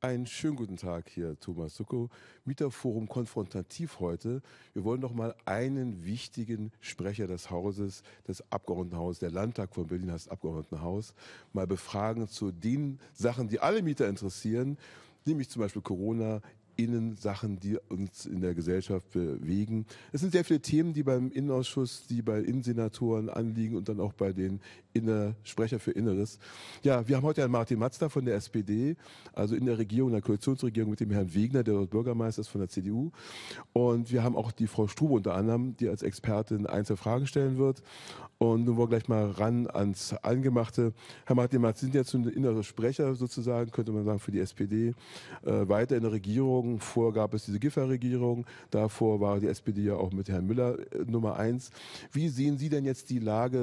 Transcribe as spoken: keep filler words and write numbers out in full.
Einen schönen guten Tag hier, Thomas Suckow, Mieterforum Konfrontativ heute. Wir wollen noch mal einen wichtigen Sprecher des Hauses, des Abgeordnetenhauses, der Landtag von Berlin heißt Abgeordnetenhaus, mal befragen zu den Sachen, die alle Mieter interessieren, nämlich zum Beispiel Corona, Innensachen, die uns in der Gesellschaft bewegen. Es sind sehr viele Themen, die beim Innenausschuss, die bei Innensenatoren anliegen und dann auch bei den Inner Sprecher für Inneres. Ja, wir haben heute Herrn Martin Mazda von der S P D, also in der Regierung, in der Koalitionsregierung mit dem Herrn Wegner, der dort Bürgermeister ist von der C D U. Und wir haben auch die Frau Strube unter anderem, die als Expertin einzelne Fragen stellen wird. Und nun wollen wir gleich mal ran ans Angemachte. Herr Martin Mazda, Sie sind jetzt ein innerer Sprecher sozusagen, könnte man sagen, für die S P D, äh, weiter in der Regierung. Vor gab es diese Giffer-Regierung, davor war die S P D ja auch mit Herrn Müller äh, Nummer eins. Wie sehen Sie denn jetzt die Lage